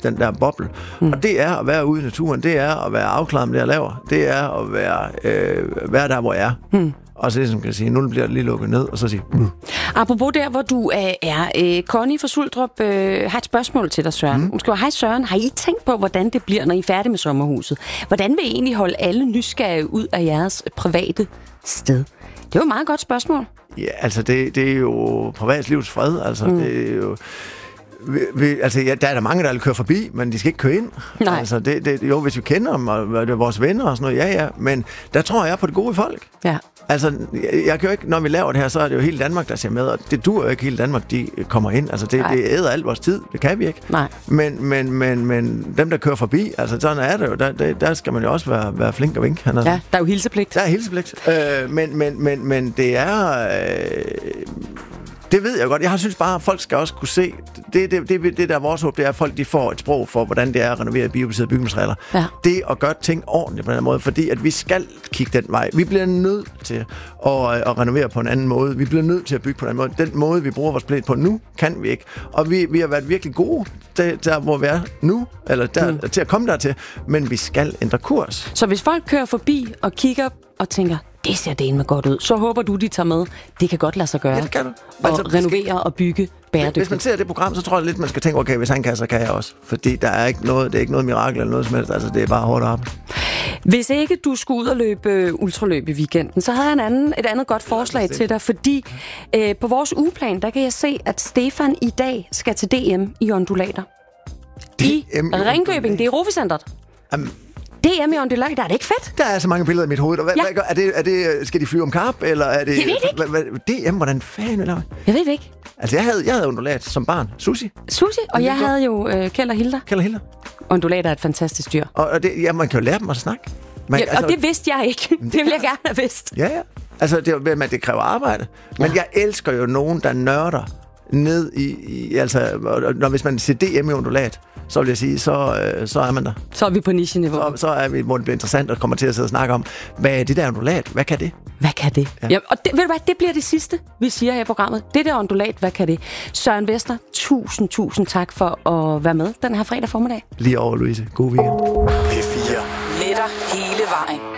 den der boble. Og det er at være ude i naturen, det er at være afklaret med det, jeg laver. Det er at være der, hvor jeg er. Og så ligesom kan sige, nu bliver det lige lukket ned, og så sige... Apropos der, hvor du er, Connie fra Suldrup har et spørgsmål til dig, Søren. Hun skriver, hej Søren, har I tænkt på, hvordan det bliver, når I er færdige med sommerhuset? Hvordan vil I egentlig holde alle nysgerrige ud af jeres private sted? Det var et meget godt spørgsmål. Ja, altså det er jo privatlivets fred, altså det er jo... der er der mange, der vil køre forbi, men de skal ikke køre ind. Nej. Altså, jo, hvis vi kender dem, og det er vores venner og sådan noget, ja, men der tror jeg på det gode folk. Ja. Altså, jeg kan jo ikke, når vi laver det her, så er det jo hele Danmark, der ser med, og det duer jo ikke hele Danmark, de kommer ind. Altså, det æder alt vores tid, det kan vi ikke. Nej. Men dem, der kører forbi, altså sådan er det jo, der skal man jo også være flink og vink. Ja, der er jo hilsepligt. Der er hilsepligt. Men det er... Det ved jeg godt. Jeg synes bare, at folk skal også kunne se, det der er vores håb, det er, at folk de får et sprog for, hvordan det er at renovere biobaserede bygningsmaterialer. Ja. Det at gøre ting ordentligt på den måde, fordi at vi skal kigge den vej. Vi bliver nødt til at renovere på en anden måde. Vi bliver nødt til at bygge på en anden måde. Den måde, vi bruger vores planet på nu, kan vi ikke. Og vi har været virkelig gode der, hvor vi er nu, eller der, til at komme dertil, men vi skal ændre kurs. Så hvis folk kører forbi og kigger og tænker, det ser dælme godt ud, så håber du, de tager med. Det kan godt lade sig gøre. Ja, det kan du. Og renovere og bygge bæredygtigt. Hvis man ser det program, så tror jeg lidt, man skal tænke, okay, hvis han kan, så kan jeg også. Fordi der er ikke noget, det er ikke noget mirakel eller noget som helst. Altså, det er bare hårdt arbejde. Hvis ikke du skulle ud og løbe ultraløb i weekenden, så havde jeg et andet godt forslag til dig, fordi på vores ugeplan, der kan jeg se, at Stefan i dag skal til DM i undulater. I Ringkøbing, det er Rofecentret. DM i undulater, er det ikke fedt? Der er så mange billeder i mit hoved. Er det, skal de flyve om kap, eller er det... Jeg ved ikke. DM, hvordan fanden laver jeg? ved det ikke. Altså, jeg havde undulat som barn. Sushi, og jeg havde jo Kjeld og Hilda. Undulater er et fantastisk dyr. Og man kan jo lære dem at snakke. Og det vidste jeg ikke. Det ville jeg gerne have vidst. Ja. Altså, det kræver arbejde. Men jeg elsker jo nogen, der nørder ned i altså, hvis man ser DM i undulat, så vil jeg sige, så er man der. Så er vi på niche-niveau. Så er vi, hvor det bliver interessant og kommer til at sidde og snakke om, hvad er det der undulat? Hvad kan det? Hvad kan det? Ja, og ved du hvad, det bliver det sidste, vi siger her i programmet. Det der undulat, hvad kan det? Søren Vester, tusind tak for at være med den her fredag formiddag. Lige over, Louise. God weekend. P4. Letter hele vejen.